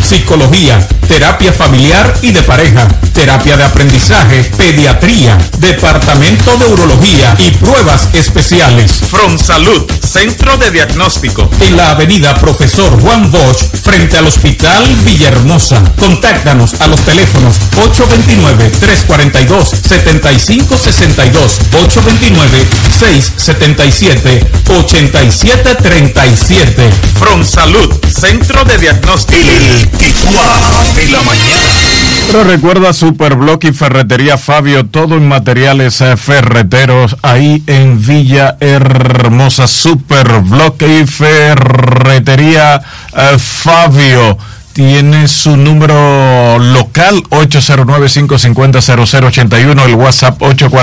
psicología, terapia familiar y de pareja, terapia de aprendizaje, pediatría, departamento de urología y pruebas especiales. From Salud, Centro de Diagnóstico, en la avenida Profesor Juan Bosch, frente al Hospital Villahermosa. Contáctanos a los teléfonos 829-342-7562, 829-677-8737. From Salud, Centro de Diagnóstico. El Tijuana de la mañana. Pero recuerda Superblock y Ferretería Fabio, todo en materiales ferreteros, ahí en Villa Hermosa. Superblock y Ferretería Fabio. Tiene su número local 809-550-0081, el WhatsApp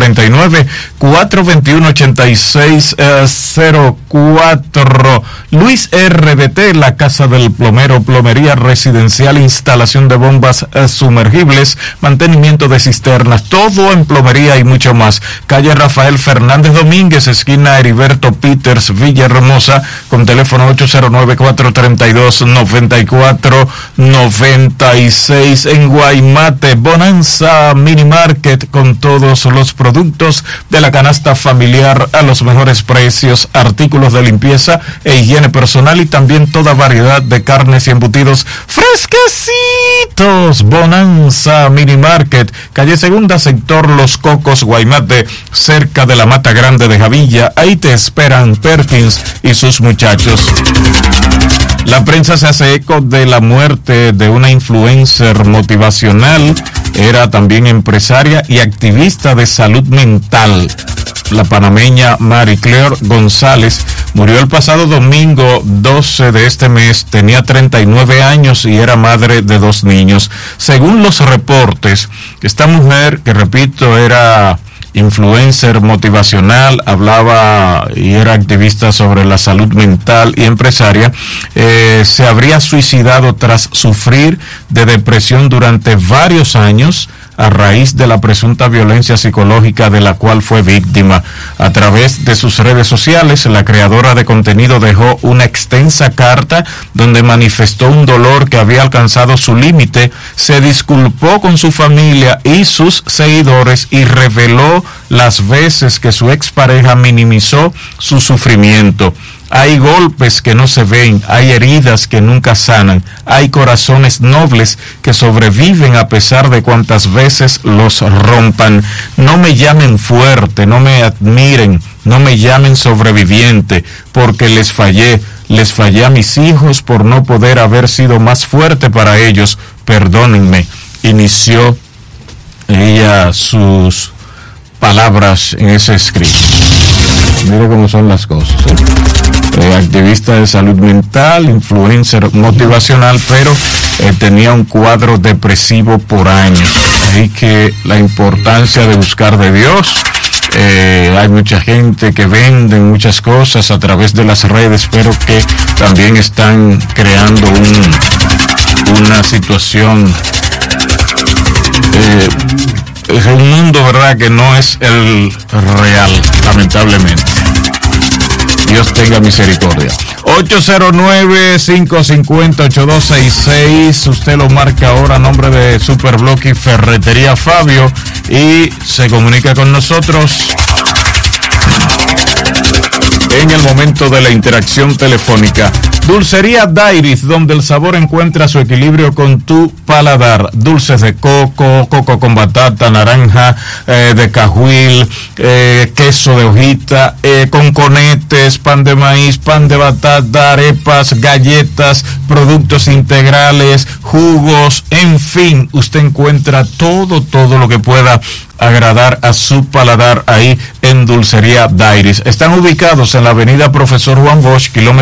849-421-8604. Luis RBT, la Casa del Plomero, plomería residencial, instalación de bombas sumergibles, mantenimiento de cisternas, todo en plomería y mucho más. Calle Rafael Fernández Domínguez, esquina Heriberto Peters, Villahermosa, con teléfono 809-432-9496. En Guaymate, Bonanza Mini Market, con todos los productos de la canasta familiar a los mejores precios, artículos de limpieza e higiene personal y también toda variedad de carnes y embutidos fresquecitos. Bonanza Mini Market, calle Segunda, sector Los Cocos, Guaymate, cerca de la Mata Grande de Javilla. Ahí te esperan Perkins y sus muchachos. La prensa se hace eco de la muerte de una influencer motivacional. Era también empresaria y activista de salud mental. La panameña Marie Claire González murió el pasado domingo 12 de este mes. Tenía 39 años y era madre de 2 niños. Según los reportes, esta mujer, que repito, era influencer motivacional, hablaba y era activista sobre la salud mental y empresaria, se habría suicidado tras sufrir de depresión durante varios años a raíz de la presunta violencia psicológica de la cual fue víctima. A través de sus redes sociales, la creadora de contenido dejó una extensa carta donde manifestó un dolor que había alcanzado su límite, se disculpó con su familia y sus seguidores y reveló las veces que su expareja minimizó su sufrimiento. Hay golpes que no se ven, hay heridas que nunca sanan, hay corazones nobles que sobreviven a pesar de cuantas veces los rompan. No me llamen fuerte, no me admiren, no me llamen sobreviviente, porque les fallé a mis hijos por no poder haber sido más fuerte para ellos. Perdónenme. Inició ella sus palabras en ese escrito. Mira cómo son las cosas, activista de salud mental, influencer motivacional, pero tenía un cuadro depresivo por años. Así que la importancia de buscar de Dios. Hay mucha gente que vende muchas cosas a través de las redes, pero que también están creando una situación, es un mundo, ¿verdad?, que no es el real, lamentablemente. Dios tenga misericordia. 809-550-8266. Usted lo marca ahora a nombre de Superblock y Ferretería Fabio y se comunica con nosotros en el momento de la interacción telefónica. Dulcería Dairis, donde el sabor encuentra su equilibrio con tu paladar. Dulces de coco, coco con batata, naranja, de cajuil, queso de hojita, con conetes, pan de maíz, pan de batata, arepas, galletas, productos integrales, jugos, en fin, usted encuentra todo lo que pueda agradar a su paladar ahí en Dulcería Dairis. Están ubicados en la avenida Profesor Juan Bosch, kilómetro